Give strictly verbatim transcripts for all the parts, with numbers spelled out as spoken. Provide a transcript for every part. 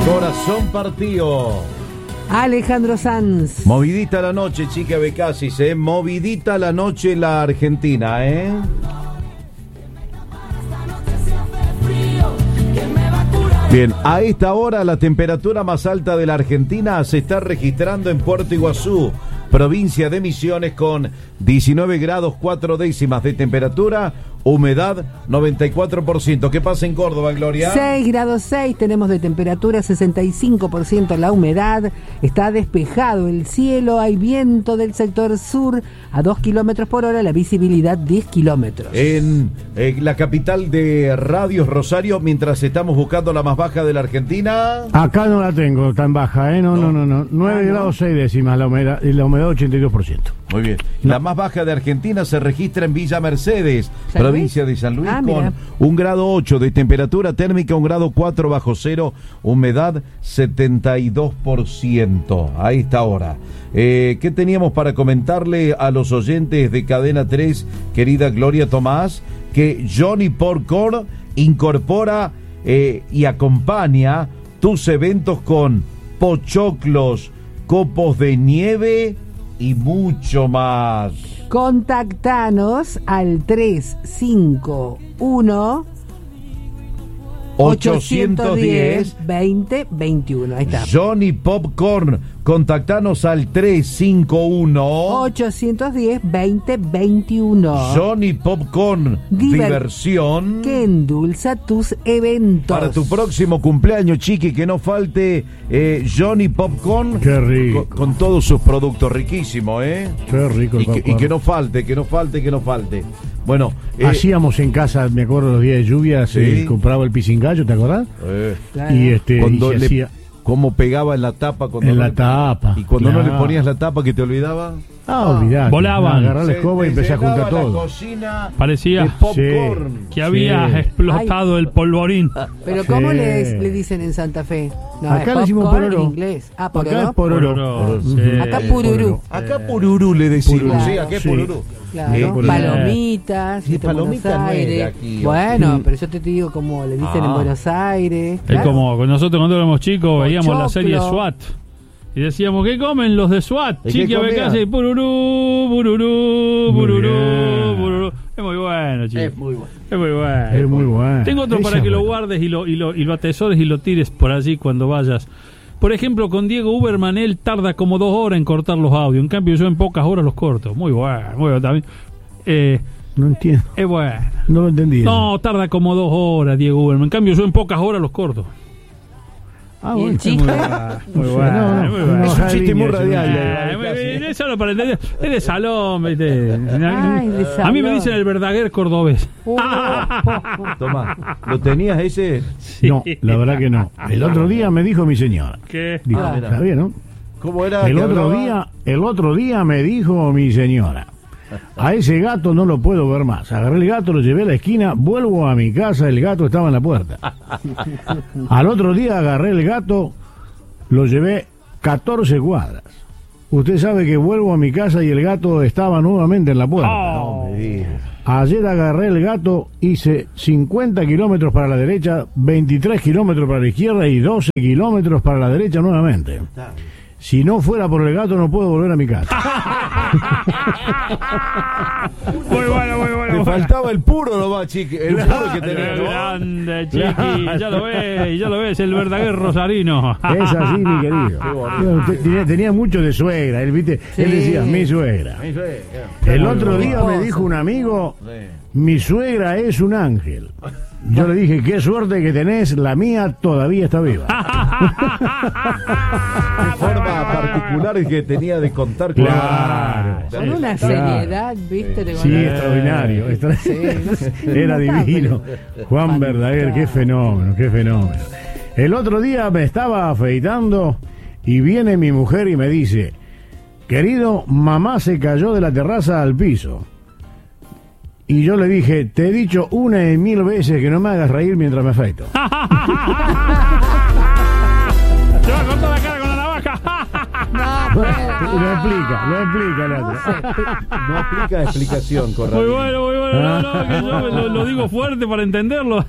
Corazón partido. Alejandro Sanz. Movidita la noche, chica Becasis, ¿eh? Movidita la noche la Argentina, ¿eh? Bien, a esta hora la temperatura más alta de la Argentina se está registrando en Puerto Iguazú, provincia de Misiones, con diecinueve grados cuatro décimas de temperatura, humedad noventa y cuatro por ciento. ¿Qué pasa en Córdoba, Gloria? seis grados seis tenemos de temperatura, sesenta y cinco por ciento la humedad, está despejado el cielo, hay viento del sector sur a dos kilómetros por hora, la visibilidad diez kilómetros. En eh, la capital de Radios, Rosario, mientras estamos buscando la más baja de la Argentina. Acá no la tengo tan baja, ¿eh? No, no, no, no. nueve grados seis décimas la humedad, y la humedad ochenta y dos por ciento. Muy bien. No. La más baja de Argentina se registra en Villa Mercedes, ¿San Luis? provincia de San Luis, Ah, con mira. un grado ocho de temperatura térmica, un grado cuatro bajo cero, humedad setenta y dos por ciento a esta hora. Eh, ¿Qué teníamos para comentarle a los oyentes de Cadena tres, querida Gloria Tomás? Que Johnny Porcor incorpora eh, y acompaña tus eventos con pochoclos, copos de nieve y mucho más. Contactanos al tres cinco uno ochocientos diez veinte veintiuno. Ahí está. Johnny Popcorn, contactanos al tres cinco uno ochocientos diez veinte veintiuno. Johnny Popcorn, Diver- diversión Que endulza tus eventos. para tu próximo cumpleaños, chiqui, que no falte eh, Johnny Popcorn. Qué rico. Con, con todos sus productos, riquísimo, ¿eh? Qué rico el Y que, y popcorn. que no falte, que no falte, que no falte. Bueno, eh, Hacíamos en casa, me acuerdo los días de lluvia, se Sí. compraba el pisingallo, ¿te acordás? eh, Claro. Y este cuando y se le, hacía cómo pegaba en la tapa cuando en no la le- tapa. y cuando no claro. le ponías la tapa, que te olvidaba. Ah, olvidate. Volaban. Agarrar la Se escoba y te empecé a juntar llenaba la todo. cocina Parecía de popcorn. que habías Sí. explotado el polvorín. Pero Sí. ¿cómo le, le dicen en Santa Fe? No, Acá es le decimos popcorn pororó. en inglés. Ah, Acá es pororó. pororó. Pororó, Ujú. sí. Acá pururú. Acá pururú le decimos, Pururú. sí, acá es Sí. pururú. Claro, Eh, pororó. palomitas, Sí, ¿viste? en palomita Buenos no es de Aires. aquí, Bueno, ¿o? pero yo te digo como le dicen Ah. en Buenos Aires. Es claro. como nosotros cuando éramos chicos veíamos la Pochoclo. serie SWAT. Y decíamos, ¿qué comen los de SWAT? ¿Y qué Chiqui comían? Abecasi, pururú, pururú, Muy pururú, bien. pururú. Es muy bueno, chico. Es muy bueno. Es muy bueno. Es muy bueno. Tengo otro Ese para es que lo bueno. guardes y lo, y, lo, y lo atesores y lo tires por allí cuando vayas. Por ejemplo, con Diego Uberman, él tarda como dos horas en cortar los audios. En cambio, yo en pocas horas los corto. Muy bueno, muy bueno también. Eh, No entiendo. es bueno. No lo entendí. No, tarda como dos horas, Diego Uberman. En cambio, yo en pocas horas los corto. Ah, ¿Y el bueno. chiste? Muy No, bueno, no, muy no, bueno. Es un chiste muy línea, radial. sí. eh, Ah, muy casi. bien, es solo para entender. Es de salón, ¿viste? Ay, de A mí me salón. dicen el Verdaguer cordobés. Oh, Tomá, ¿lo tenías ese? No, la verdad que no. El otro día me dijo mi señora. ¿Qué? Dijo, Ah. ¿está bien, no? ¿Cómo era? El que otro hablaba? día, el otro día me dijo mi señora, a ese gato no lo puedo ver más. Agarré el gato, lo llevé a la esquina, vuelvo a mi casa, el gato estaba en la puerta. Al otro día agarré el gato, lo llevé catorce cuadras. Usted sabe que vuelvo a mi casa y el gato estaba nuevamente en la puerta. Oh. No me digas. Ayer agarré el gato, hice cincuenta kilómetros para la derecha, veintitrés kilómetros para la izquierda y doce kilómetros para la derecha nuevamente. Si no fuera por el gato no puedo volver a mi casa. Muy bueno, muy bueno. Te faltaba el puro nomás, chiqui. El puro que Qué tenía, ¿no? grande, chiqui. Claro. Ya lo ves, ya lo ves, el Verdaguer rosarino. Es así, mi querido. Usted Tenía, tenía mucho de suegra, él, ¿viste? Sí. Él decía, mi suegra. El otro día me dijo un amigo, mi suegra es un ángel. Yo le dije, qué suerte que tenés, la mía todavía está viva. Qué forma particular que tenía de contar con Claro. con una Claro. seriedad, ¿viste? De Sí, con- extraordinario. extra- Sí, no sé, Era notable. divino. Juan Verdaguer, qué fenómeno, qué fenómeno. El otro día me estaba afeitando y viene mi mujer y me dice, querido, mamá se cayó de la terraza al piso. Y yo le dije, te he dicho una y mil veces que no me hagas reír mientras me afeito. Te va a cortar la cara con la navaja. No, pues, lo explica, lo explica el otro. No aplica explicación, correcto. Muy bueno, muy bueno. No, no, que yo lo, lo digo fuerte para entenderlo.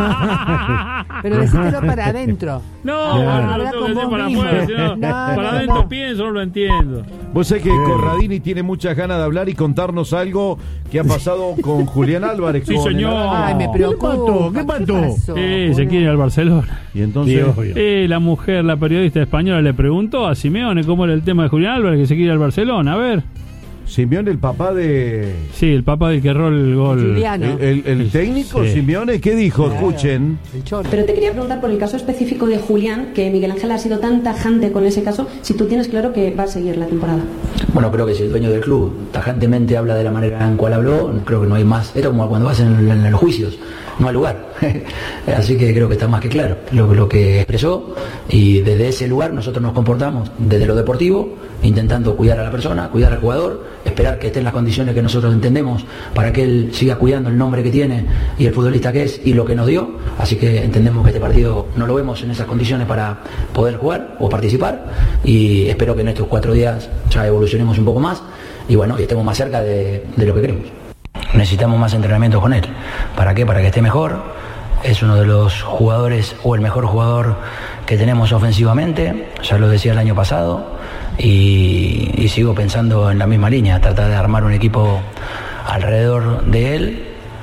Pero decítelo para adentro. No, Claro. bueno, no Habla lo tengo con que decir vos para mismo. afuera, sino No, para no, adentro no. pienso, no lo entiendo. Vos sabés que Corradini tiene muchas ganas de hablar y contarnos algo que ha pasado con Julián Álvarez. Sí, con el señor. Arsenal. Ay, me ¿Qué preocupa. pasó? ¿Qué pasó? pasó, Sí, se boludo? quiere ir al Barcelona. Y entonces, Sí, obvio. Eh, la mujer, la periodista española, le preguntó a Simeone cómo era el tema de Julián Álvarez, que se quiere ir al Barcelona. A ver. Simeone, el papá de... Sí, el papá del que erró el gol. Juliano. El, el- el técnico, Sí. Simeone, ¿qué dijo? Claro. Escuchen. El choro. Pero te quería preguntar por el caso específico de Julián, que Miguel Ángel ha sido tan tajante con ese caso, si tú tienes claro que va a seguir la temporada. Bueno, creo que si el dueño del club tajantemente habla de la manera en cual habló, creo que no hay más. Era como cuando vas en, en los juicios, no hay lugar. Así que creo que está más que claro lo, lo que expresó, y desde ese lugar nosotros nos comportamos desde lo deportivo, intentando cuidar a la persona, cuidar al jugador, esperar que esté en las condiciones que nosotros entendemos para que él siga cuidando el nombre que tiene y el futbolista que es y lo que nos dio. Así que entendemos que este partido no lo vemos en esas condiciones para poder jugar o participar, y espero que en estos cuatro días ya evolucionemos un poco más y bueno, y estemos más cerca de, de lo que queremos. Necesitamos más entrenamiento con él. ¿Para qué? Para que esté mejor. Es uno de los jugadores o el mejor jugador que tenemos ofensivamente, ya lo decía el año pasado, y, y sigo pensando en la misma línea, tratar de armar un equipo alrededor de él,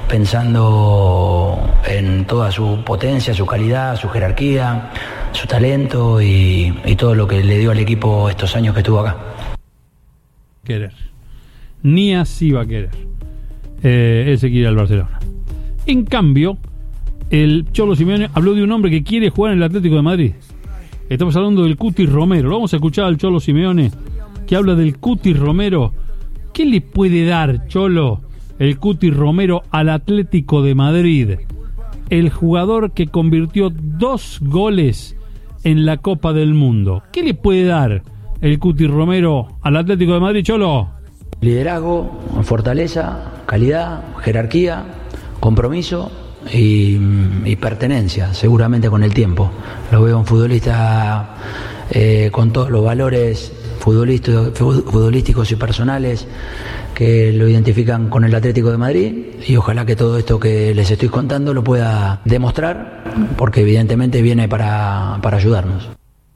pensando en toda su potencia, su calidad, su jerarquía, su talento y, y todo lo que le dio al equipo estos años que estuvo acá. Querer. Ni así va a querer. Eh, él se quiere ir al Barcelona. En cambio, el Cholo Simeone habló de un hombre que quiere jugar en el Atlético de Madrid. Estamos hablando del Cuti Romero. Lo vamos a escuchar al Cholo Simeone, que habla del Cuti Romero. ¿Qué le puede dar, Cholo, el Cuti Romero al Atlético de Madrid? El jugador que convirtió dos goles en la Copa del Mundo. ¿Qué le puede dar el Cuti Romero al Atlético de Madrid, Cholo? Liderazgo, fortaleza, calidad, jerarquía, compromiso y, y pertenencia, seguramente con el tiempo. Lo veo un futbolista eh, con todos los valores futbolísticos, futbolísticos y personales que lo identifican con el Atlético de Madrid, y ojalá que todo esto que les estoy contando lo pueda demostrar, porque evidentemente viene para, para ayudarnos.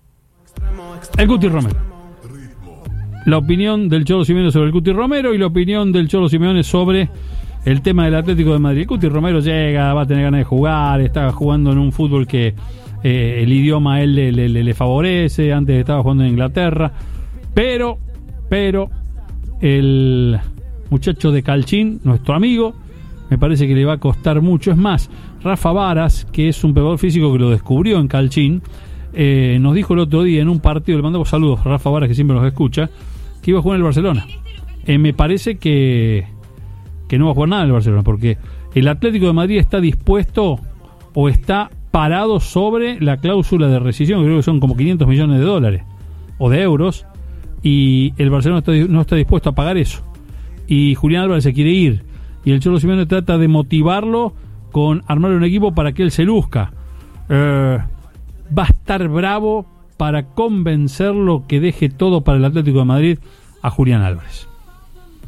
El Cuti Romero. La opinión del Cholo Simeone sobre el Cuti Romero y la opinión del Cholo Simeone sobre el tema del Atlético de Madrid. El Cuti Romero llega, va a tener ganas de jugar, está jugando en un fútbol que eh, el idioma a él le, le, le favorece, antes estaba jugando en Inglaterra, pero, pero el muchacho de Calchín, nuestro amigo, me parece que le va a costar mucho. Es más, Rafa Varas, que es un preparador físico que lo descubrió en Calchín, eh, nos dijo el otro día en un partido, le mandamos saludos a Rafa Varas, que siempre nos escucha, que iba a jugar en el Barcelona. Eh, me parece que, que no va a jugar nada en el Barcelona, porque el Atlético de Madrid está dispuesto o está parado sobre la cláusula de rescisión, creo que son como quinientos millones de dólares o de euros, y el Barcelona está, no está dispuesto a pagar eso. Y Julián Álvarez se quiere ir, y el Cholo Simeone trata de motivarlo con armar un equipo para que él se luzca. Eh, va a estar bravo para convencerlo que deje todo para el Atlético de Madrid a Julián Álvarez.